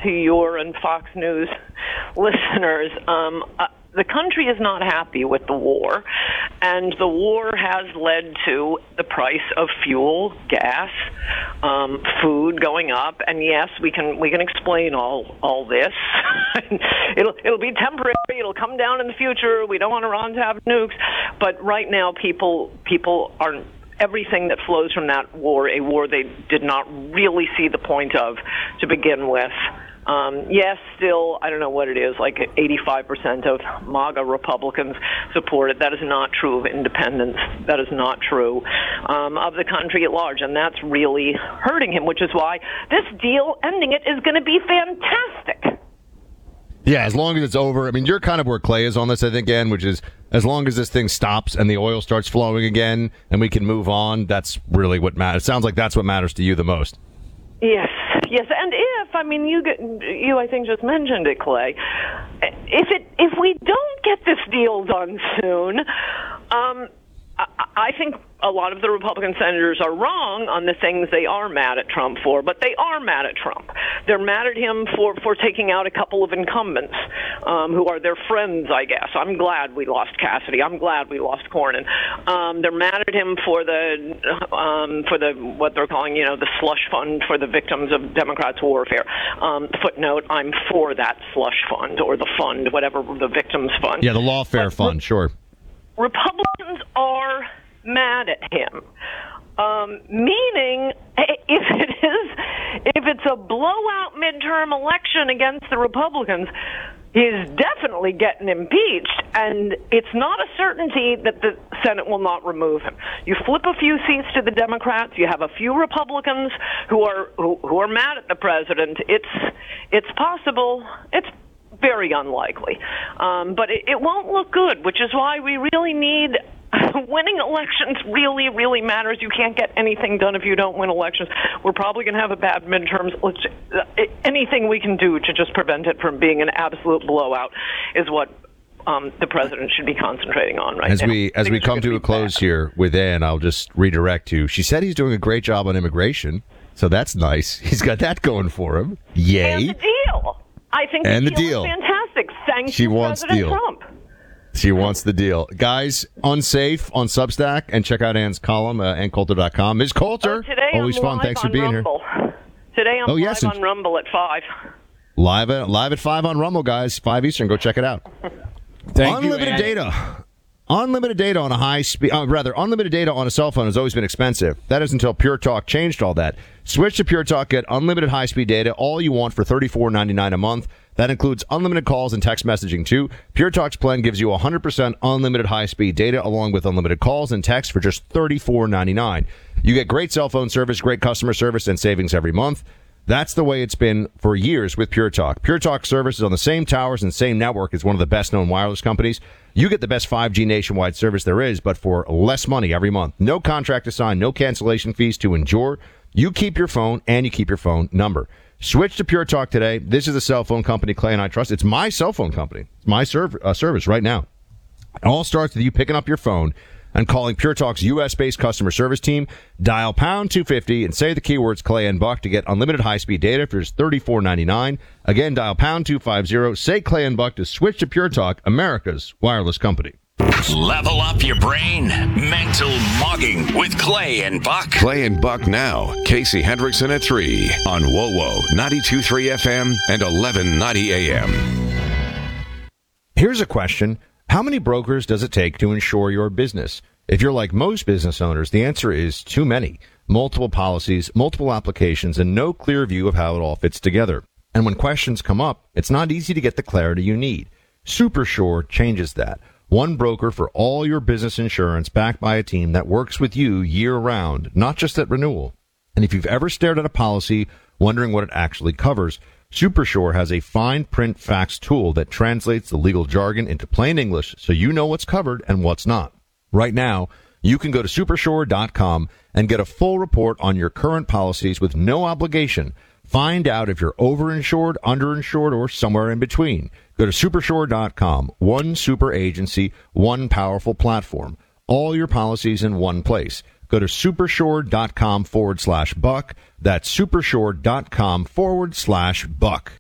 to your and Fox News listeners. The country is not happy with the war, and the war has led to the price of fuel, gas, food going up. And yes, we can explain all this. It'll be temporary. It'll come down in the future. We don't want Iran to have nukes, but right now people are. Everything that flows from that war, a war they did not really see the point of to begin with. Yes, still, I don't know what it is, like 85% of MAGA Republicans support it. That is not true of independents. That is not true of the country at large, and that's really hurting him, which is why this deal, ending it, is going to be fantastic. Yeah, as long as it's over. I mean, you're kind of where Clay is on this, I think, Ann, which is as long as this thing stops and the oil starts flowing again and we can move on, that's really what matters. It sounds like that's what matters to you the most. Yes, and you I think just mentioned it, Clay. If we don't get this deal done soon, I think a lot of the Republican senators are wrong on the things they are mad at Trump for, but they are mad at Trump. They're mad at him for taking out a couple of incumbents who are their friends, I guess. I'm glad we lost Cassidy. I'm glad we lost Cornyn. They're mad at him for the what they're calling, the slush fund for the victims of Democrats' warfare. Footnote: I'm for that slush fund or the fund, whatever the victims fund. Yeah, the lawfare fund, sure. Republicans are mad at him, meaning if it's a blowout midterm election against the Republicans, he's definitely getting impeached, and it's not a certainty that the Senate will not remove him. You flip a few seats to the Democrats, you have a few Republicans who are mad at the president. It's possible. It's very unlikely, but it won't look good, which is why we really need winning elections. Really matters. You can't get anything done if you don't win elections. We're probably going to have a bad midterms. Anything we can do to just prevent it from being an absolute blowout is what the president should be concentrating on right now. As we come to a close here with Ann, I'll just redirect you. She said he's doing a great job on immigration, so that's nice. He's got that going for him. Yay. And the deal. I think the deal is fantastic. Thank you, President Trump. She wants the deal. Guys, Unsafe on Substack, and check out Ann's column, AnnCoulter.com. Ms. Coulter, always fun. Thanks for being Rumble. Here. Today I'm live on Rumble at 5. Live at 5 on Rumble, guys. 5 Eastern. Go check it out. Unlimited data. Unlimited data on unlimited data on a cell phone has always been expensive. That is until Pure Talk changed all that. Switch to Pure Talk, get unlimited high-speed data, all you want for $34.99 a month. That includes unlimited calls and text messaging, too. Pure Talk's plan gives you 100% unlimited high-speed data along with unlimited calls and text for just $34.99. You get great cell phone service, great customer service, and savings every month. That's the way it's been for years with Pure Talk. Pure Talk service is on the same towers and same network as one of the best-known wireless companies. You get the best 5G nationwide service there is, but for less money every month. No contract to sign, no cancellation fees to endure. You keep your phone, and you keep your phone number. Switch to Pure Talk today. This is a cell phone company Clay and I trust. It's my cell phone company. It's my service right now. It all starts with you picking up your phone and calling Pure Talk's U.S.-based customer service team. Dial pound 250 and say the keywords Clay and Buck to get unlimited high-speed data for just $34.99. Again, dial pound 250, say Clay and Buck to switch to Pure Talk, America's wireless company. Level up your brain. Mental Mogging with Clay and Buck. Clay and Buck now. Casey Hendrickson at 3 on WOWO 92.3 FM and 1190 AM. Here's a question. How many brokers does it take to insure your business? If you're like most business owners, the answer is too many. Multiple policies, multiple applications, and no clear view of how it all fits together. And when questions come up, it's not easy to get the clarity you need. SuperSure changes that. One broker for all your business insurance backed by a team that works with you year-round, not just at renewal. And if you've ever stared at a policy wondering what it actually covers, SuperSure has a fine print fax tool that translates the legal jargon into plain English so you know what's covered and what's not. Right now, you can go to supersure.com and get a full report on your current policies with no obligation. Find out if you're overinsured, underinsured, or somewhere in between. Go to supersure.com. One super agency, one powerful platform. All your policies in one place. Go to supersure.com/Buck. That's supersure.com/Buck.